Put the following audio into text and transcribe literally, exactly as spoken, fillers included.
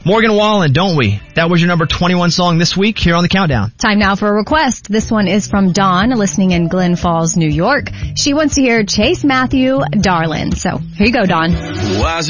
Morgan Wallen, Don't We? That was your number twenty-one song this week here on the Countdown. Time now for a request. This one is from Dawn, listening in Glen Falls, New York. She wants to hear Chase Matthew, Darlin'. So here you go, Dawn. Why